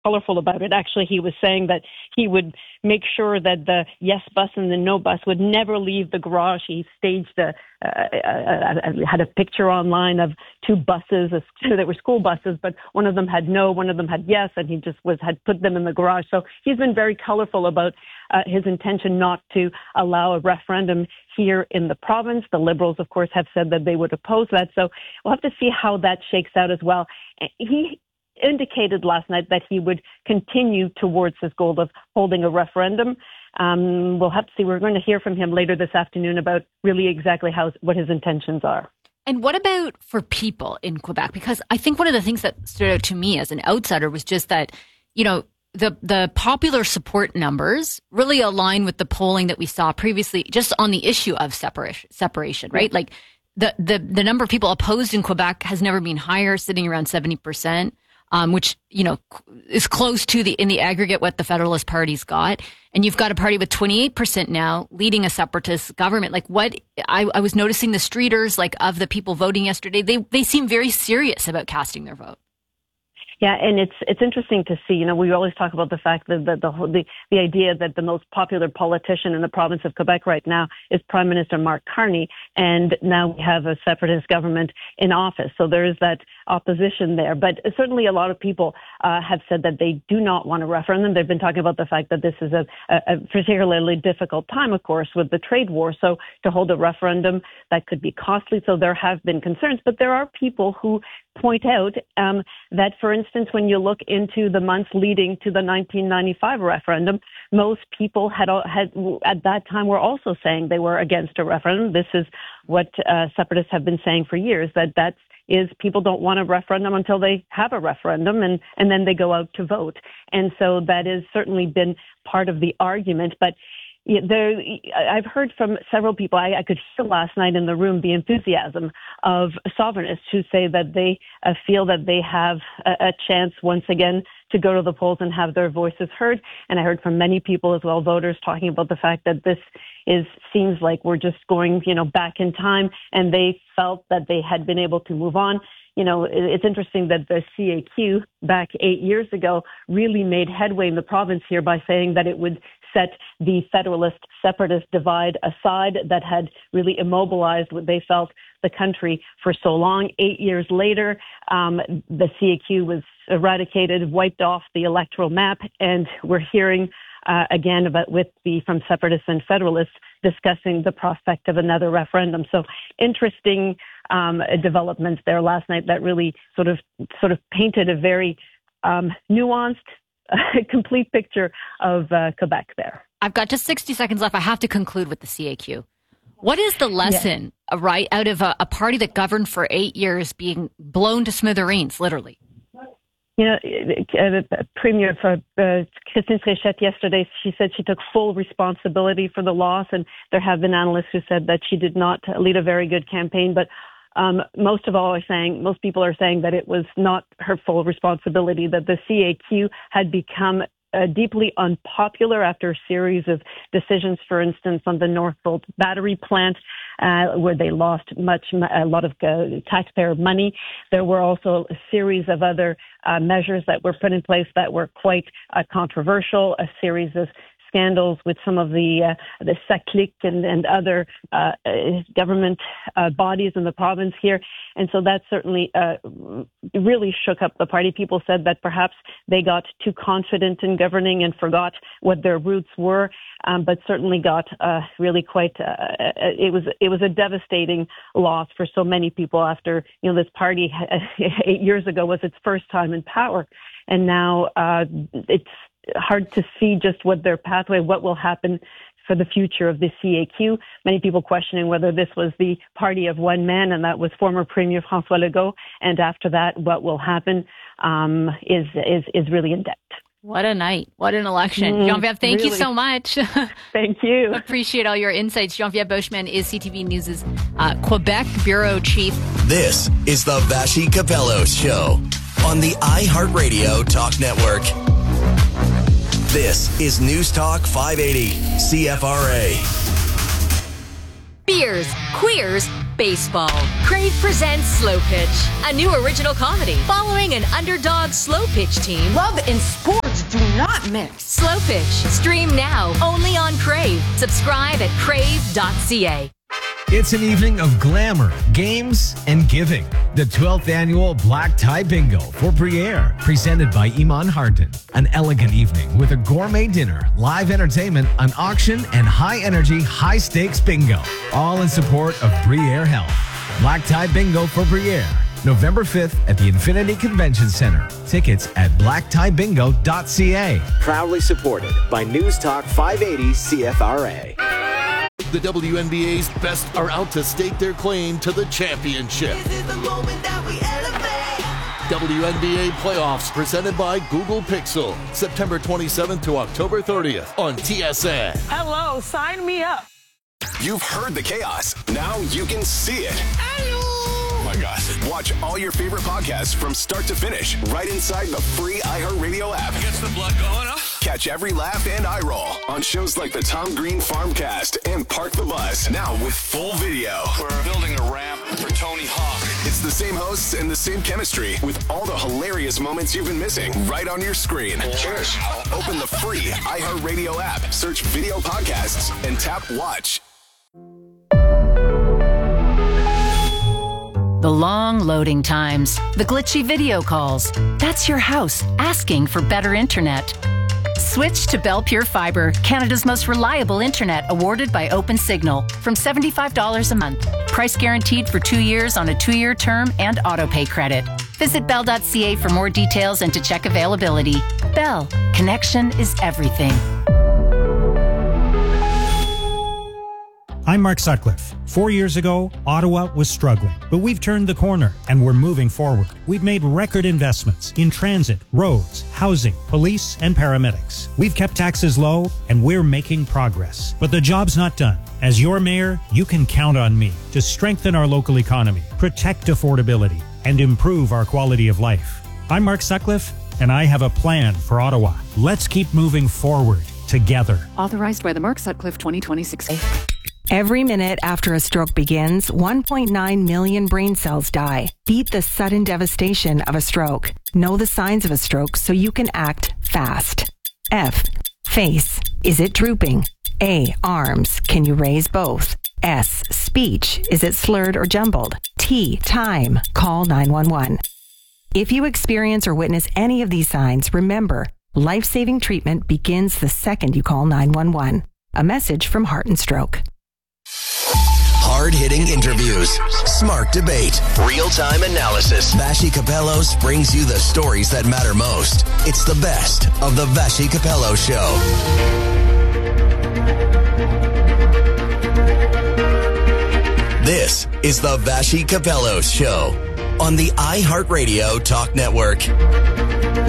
colorful about it. Actually, he was saying that he would make sure that the yes bus and the no bus would never leave the garage. He staged had a picture online of two buses that were school buses, but one of them had no, one of them had yes, and he just had put them in the garage. So he's been very colorful about his intention not to allow a referendum here in the province. The Liberals, of course, have said that they would oppose that. So we'll have to see how that shakes out as well. He indicated last night that he would continue towards his goal of holding a referendum. We'll have to see. We're going to hear from him later this afternoon about really exactly what his intentions are. And what about for people in Quebec? Because I think one of the things that stood out to me as an outsider was just that, the popular support numbers really align with the polling that we saw previously just on the issue of separation, right? Like the number of people opposed in Quebec has never been higher, sitting around 70%. Which, is close to in the aggregate what the Federalist Party's got. And you've got a party with 28% now leading a separatist government. Like I was noticing the streeters, of the people voting yesterday, they seem very serious about casting their vote. Yeah, and it's interesting to see. We always talk about the fact that the idea that the most popular politician in the province of Quebec right now is Prime Minister Mark Carney, and now we have a separatist government in office. So there is that opposition there. But certainly a lot of people have said that they do not want a referendum. They've been talking about the fact that this is a particularly difficult time, of course, with the trade war. So to hold a referendum, that could be costly. So there have been concerns. But there are people who point out that, for instance, when you look into the months leading to the 1995 referendum, most people had at that time were also saying they were against a referendum. This is what separatists have been saying for years, that is people don't want a referendum until they have a referendum and then they go out to vote. And so that has certainly been part of the argument. But I've heard from several people, I could feel last night in the room the enthusiasm of sovereignists who say that they feel that they have a chance once again to go to the polls and have their voices heard. And I heard from many people as well, voters, talking about the fact that this seems like we're just going, back in time, and they felt that they had been able to move on. It's interesting that the CAQ back 8 years ago really made headway in the province here by saying that it would set the federalist separatist divide aside that had really immobilized what they felt the country for so long. 8 years later, the CAQ was eradicated, wiped off the electoral map, and we're hearing again from separatists and federalists discussing the prospect of another referendum. So interesting developments there last night that really sort of painted a very nuanced, complete picture of Quebec there. I've got just 60 seconds left. I have to conclude with the CAQ. What is the lesson, right, out of a party that governed for 8 years being blown to smithereens, literally? Premier Christine Fréchette yesterday, she said she took full responsibility for the loss, and there have been analysts who said that she did not lead a very good campaign, but most people are saying that it was not her full responsibility, that the CAQ had become deeply unpopular after a series of decisions, for instance, on the Northvolt battery plant, where they lost a lot of taxpayer money. There were also a series of other measures that were put in place that were quite controversial, a series of scandals with some of the SACLIC and other government bodies in the province here. And so that certainly really shook up the party. People said that perhaps they got too confident in governing and forgot what their roots were, but certainly got really quite, it was a devastating loss for so many people after, this party 8 years ago was its first time in power. And now it's hard to see just what will happen for the future of the CAQ. Many people questioning whether this was the party of one man, and that was former Premier François Legault. And after that, what will happen is really in doubt. What a night. What an election. Geneviève, thank you so much. Thank you. Appreciate all your insights. Geneviève Bushman is CTV News' Quebec Bureau Chief. This is the Vassy Capello Show on the iHeartRadio Talk Network. This is News Talk 580 CFRA. Beers, queers, baseball. Crave presents Slow Pitch, a new original comedy following an underdog slow pitch team. Love and sports do not mix. Slow Pitch, stream now only on Crave. Subscribe at crave.ca. It's an evening of glamour, games, and giving. The 12th annual Black Tie Bingo for Briere, presented by Iman Hardin. An elegant evening with a gourmet dinner, live entertainment, an auction, and high-energy, high-stakes bingo. All in support of Briere Health. Black Tie Bingo for Briere, November 5th at the Infinity Convention Center. Tickets at blacktiebingo.ca. Proudly supported by News Talk 580 CFRA. The WNBA's best are out to stake their claim to the championship. This is the moment that we elevate. WNBA playoffs presented by Google Pixel. September 27th to October 30th on TSN. Hello, sign me up. You've heard the chaos. Now you can see it. Oh my gosh. Watch all your favorite podcasts from start to finish right inside the free iHeartRadio app. Gets the blood going, huh? Catch every laugh and eye roll on shows like the Tom Green Farmcast and Park the Bus. Now with full video. We're building a ramp for Tony Hawk. It's the same hosts and the same chemistry with all the hilarious moments you've been missing right on your screen. Cheers. Open the free iHeartRadio app, search video podcasts, and tap watch. The long loading times, the glitchy video calls. That's your house asking for better internet. Switch to Bell Pure Fiber, Canada's most reliable internet, awarded by OpenSignal, from $75 a month. Price guaranteed for 2 years on a 2-year term and autopay credit. Visit bell.ca for more details and to check availability. Bell, connection is everything. I'm Mark Sutcliffe. 4 years ago, Ottawa was struggling, but we've turned the corner and we're moving forward. We've made record investments in transit, roads, housing, police, and paramedics. We've kept taxes low and we're making progress. But the job's not done. As your mayor, you can count on me to strengthen our local economy, protect affordability, and improve our quality of life. I'm Mark Sutcliffe, and I have a plan for Ottawa. Let's keep moving forward together. Authorized by the Mark Sutcliffe 2026. Every minute after a stroke begins, 1.9 million brain cells die. Beat the sudden devastation of a stroke. Know the signs of a stroke so you can act fast. F. Face. Is it drooping? A. Arms. Can you raise both? S. Speech. Is it slurred or jumbled? T. Time. Call 911. If you experience or witness any of these signs, remember, life-saving treatment begins the second you call 911. A message from Heart and Stroke. Hard-hitting interviews, smart debate, real-time analysis. Vassy Kapelos brings you the stories that matter most. It's the best of the Vassy Kapelos Show. This is the Vassy Kapelos Show on the iHeartRadio Talk Network.